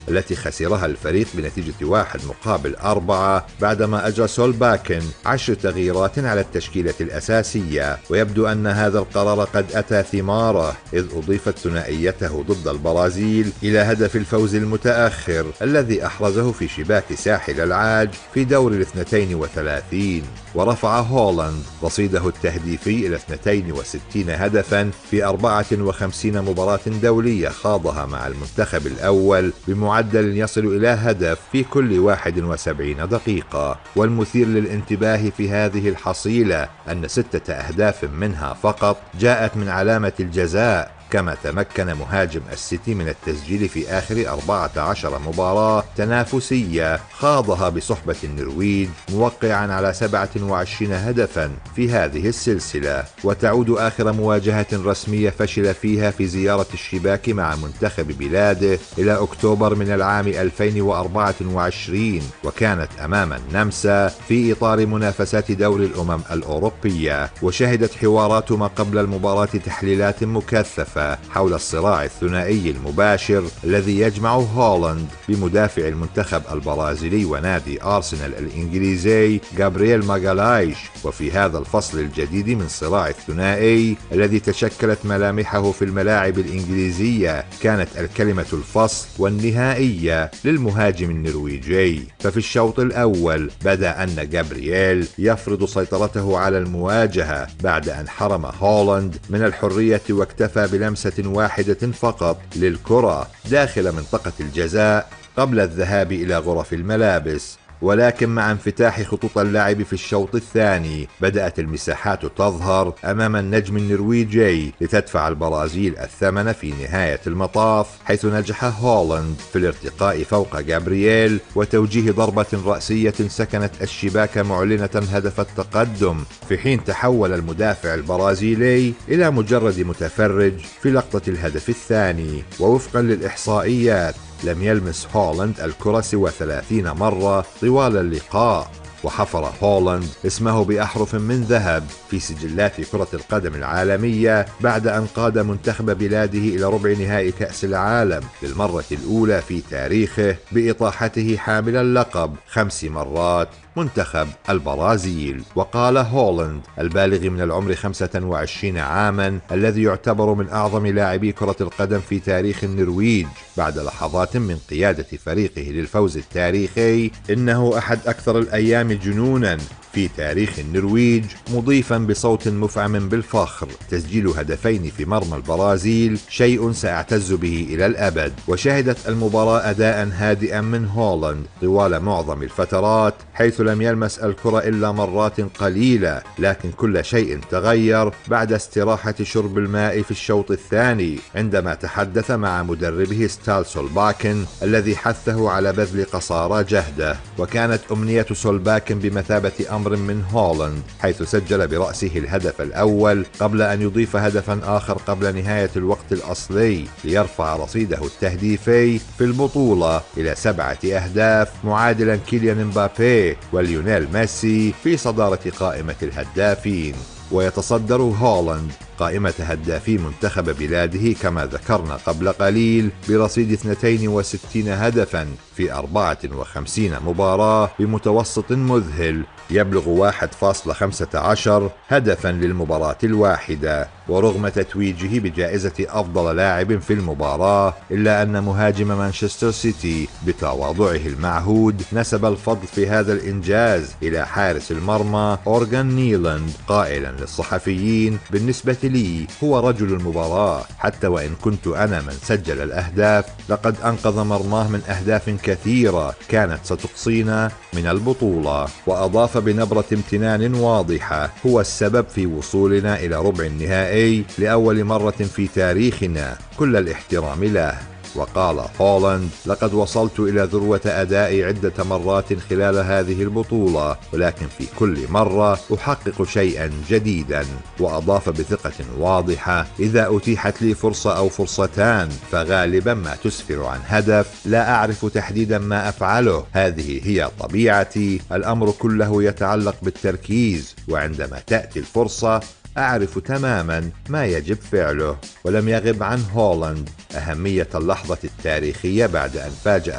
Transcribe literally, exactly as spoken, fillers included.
التي خسرها الفريق بنتيجة واحد مقابل أربعة بعدما أجرى سولباكن عشر تغييرات على التشكيلة الأساسية. ويبدو أن هذا القرار قد أتى ثماره، إذ أضيفت ثنائيته ضد البرازيل إلى هدف الفوز المتأخر الذي أحرزه في شباك ساحل العاج في دور الاثنتين وثلاثين. ورفع هولاند رصيده التهديفي إلى اثنتين وستين هدفا في أربعة وخمسين مباراة دولية خاضها مع المنتخب الأول، بمعدل يصل إلى هدف في كل واحد وسبعين دقيقة. والمثير للانتباه في هذه الحصيلة أن ستة أهداف منها فقط جاءت من علامة الجزاء، كما تمكن مهاجم السيتي من التسجيل في آخر أربعة عشر مباراة تنافسية خاضها بصحبة النرويج، موقعا على سبعة وعشرين هدفا في هذه السلسلة. وتعود آخر مواجهة رسمية فشل فيها في زيارة الشباك مع منتخب بلاده إلى أكتوبر من العام ألفين وأربعة وعشرين، وكانت أمام النمسا في إطار منافسات دور الأمم الأوروبية. وشهدت حوارات ما قبل المباراة تحليلات مكثفة حول الصراع الثنائي المباشر الذي يجمع هولاند بمدافع المنتخب البرازيلي ونادي أرسنال الإنجليزي غابرييل ماغالايش. وفي هذا الفصل الجديد من صراع الثنائي الذي تشكلت ملامحه في الملاعب الإنجليزية، كانت الكلمة الفصل والنهائية للمهاجم النرويجي. ففي الشوط الأول بدأ أن غابرييل يفرض سيطرته على المواجهة بعد أن حرم هولاند من الحرية واكتفى بلمسة واحدة فقط للكرة داخل منطقة الجزاء قبل الذهاب إلى غرف الملابس. ولكن مع انفتاح خطوط اللعب في الشوط الثاني بدأت المساحات تظهر أمام النجم النرويجي لتدفع البرازيل الثمن في نهاية المطاف، حيث نجح هولاند في الارتقاء فوق غابرييل وتوجيه ضربة رأسية سكنت الشباك معلنة هدف التقدم، في حين تحول المدافع البرازيلي إلى مجرد متفرج في لقطة الهدف الثاني. ووفقا للإحصائيات لم يلمس هولاند الكرة سوى ثلاثين مرة طوال اللقاء. وحفر هولاند اسمه بأحرف من ذهب في سجلات كرة القدم العالمية بعد أن قاد منتخب بلاده إلى ربع نهائي كأس العالم للمرة الأولى في تاريخه، بإطاحته حامل اللقب خمس مرات منتخب البرازيل. وقال هولاند البالغ من العمر خمسة وعشرين عاما الذي يعتبر من أعظم لاعبي كرة القدم في تاريخ النرويج بعد لحظات من قيادة فريقه للفوز التاريخي: إنه أحد أكثر الأيام جنونا في تاريخ النرويج، مضيفا بصوت مفعم بالفخر: تسجيل هدفين في مرمى البرازيل شيء سأعتز به إلى الأبد. وشهدت المباراة أداء هادئا من هولاند طوال معظم الفترات، حيث لم يلمس الكرة إلا مرات قليلة، لكن كل شيء تغير بعد استراحة شرب الماء في الشوط الثاني، عندما تحدث مع مدربه ستال سولباكن الذي حثه على بذل قصارى جهده. وكانت أمنية سولباكن بمثابة أمر من هولاند، حيث سجل برأسه الهدف الأول قبل أن يضيف هدفا آخر قبل نهاية الوقت الأصلي ليرفع رصيده التهديفي في البطولة إلى سبعة أهداف، معادلا كيليان مبابي وليونيل ميسي في صدارة قائمة الهدافين. ويتصدر هولاند قائمة هدافي منتخب بلاده كما ذكرنا قبل قليل برصيد اثنتين وستين هدفا في أربعة وخمسين مباراة بمتوسط مذهل يبلغ واحد فاصلة خمسة عشر هدفا للمباراة الواحدة. ورغم تتويجه بجائزة أفضل لاعب في المباراة، إلا أن مهاجم مانشستر سيتي بتواضعه المعهود نسب الفضل في هذا الإنجاز إلى حارس المرمى أورغان نيلاند، قائلا للصحفيين: بالنسبة لي هو رجل المباراة، حتى وإن كنت أنا من سجل الأهداف، لقد أنقذ مرماه من أهداف كثيرة كانت ستقصينا من البطولة. وأضاف بنبرة امتنان واضحة: هو السبب في وصولنا إلى ربع النهائي لأول مرة في تاريخنا، كل الاحترام له. وقال هولاند: لقد وصلت إلى ذروة أدائي عدة مرات خلال هذه البطولة، ولكن في كل مرة أحقق شيئا جديدا. وأضاف بثقة واضحة: إذا أتيحت لي فرصة أو فرصتان فغالبا ما تسفر عن هدف، لا أعرف تحديدا ما أفعله، هذه هي طبيعتي، الأمر كله يتعلق بالتركيز، وعندما تأتي الفرصة أعرف تماما ما يجب فعله. ولم يغب عن هولاند أهمية اللحظة التاريخية بعد أن فاجأ